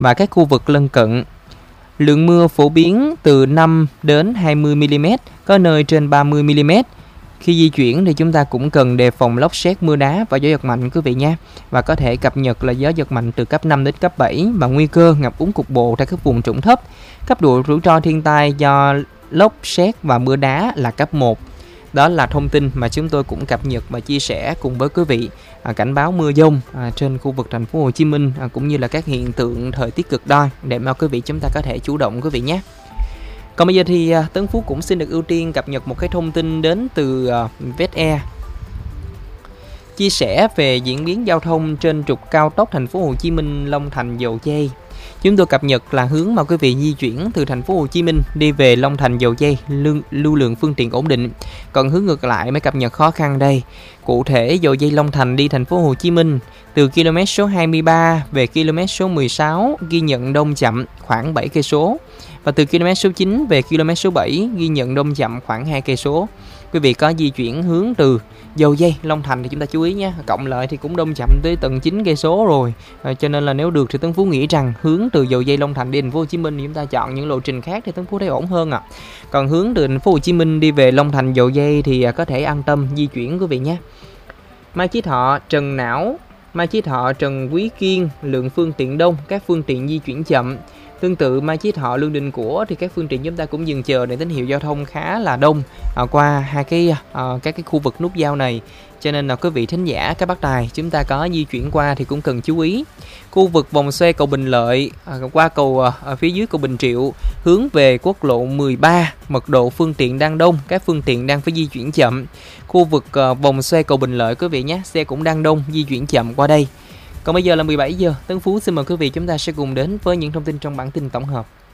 và các khu vực lân cận. Lượng mưa phổ biến từ 5 đến 20 mm, có nơi trên 30 mm. Khi di chuyển thì chúng ta cũng cần đề phòng lốc sét, mưa đá và gió giật mạnh quý vị nha. Và có thể cập nhật là gió giật mạnh từ cấp 5 đến cấp 7 và nguy cơ ngập úng cục bộ tại các vùng trũng thấp. Cấp độ rủi ro thiên tai do lốc sét và mưa đá là cấp 1. Đó là thông tin mà chúng tôi cũng cập nhật và chia sẻ cùng với quý vị, cảnh báo mưa dông trên khu vực thành phố Hồ Chí Minh, cũng như là các hiện tượng thời tiết cực đoan để mà quý vị chúng ta có thể chủ động quý vị nhé. Còn bây giờ thì Tấn Phú cũng xin được ưu tiên cập nhật một cái thông tin đến từ VetAir, chia sẻ về diễn biến giao thông trên trục cao tốc thành phố Hồ Chí Minh Long Thành Dầu Giây. Chúng tôi cập nhật là hướng mà quý vị di chuyển từ thành phố Hồ Chí Minh đi về Long Thành Dầu Giây, lưu lượng phương tiện ổn định. Còn hướng ngược lại mới cập nhật khó khăn đây. Cụ thể, Dầu Giây Long Thành đi thành phố Hồ Chí Minh từ km số 23 về km số 16 ghi nhận đông chậm khoảng 7 cây số, và từ km số 9 về km số 7 ghi nhận đông chậm khoảng 2 cây số. Quý vị có di chuyển hướng từ Dầu Giây Long Thành thì chúng ta chú ý nhé, cộng lại thì cũng đông chậm tới tận 9 cây số rồi. Cho nên là nếu được thì Tấn Phú nghĩ rằng hướng từ Dầu Giây Long Thành đi thành phố Hồ Chí Minh thì chúng ta chọn những lộ trình khác thì Tấn Phú thấy ổn hơn ạ. Còn hướng từ thành phố Hồ Chí Minh đi về Long Thành Dầu Giây thì có thể an tâm di chuyển quý vị nhé. Mai Chí Thọ, Trần Não, Mai Chí Thọ, Trần Quý Kiên, lượng phương tiện đông, các phương tiện di chuyển chậm. Tương tự Mai Chí Thọ, Lương Định Của thì các phương tiện chúng ta cũng dừng chờ để tín hiệu giao thông khá là đông qua hai các cái khu vực nút giao này. Cho nên là quý vị thính giả, các bác tài chúng ta có di chuyển qua thì cũng cần chú ý. Khu vực vòng xoay cầu Bình Lợi, qua cầu phía dưới cầu Bình Triệu, hướng về quốc lộ 13, mật độ phương tiện đang đông, các phương tiện đang phải di chuyển chậm. Khu vực vòng xoay cầu Bình Lợi quý vị nhé, xe cũng đang đông, di chuyển chậm qua đây. Còn bây giờ là 17 giờ, Tấn Phú xin mời quý vị chúng ta sẽ cùng đến với những thông tin trong bản tin tổng hợp.